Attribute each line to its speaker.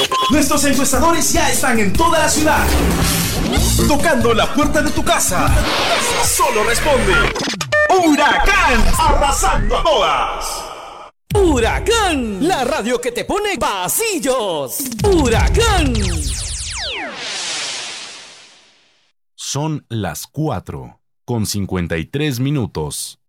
Speaker 1: Nuestros encuestadores ya están en toda la ciudad, tocando la puerta de tu casa. Solo responde Huracán, arrasando a todas.
Speaker 2: Huracán, la radio que te pone pasillos. Huracán.
Speaker 3: Son las 4:53.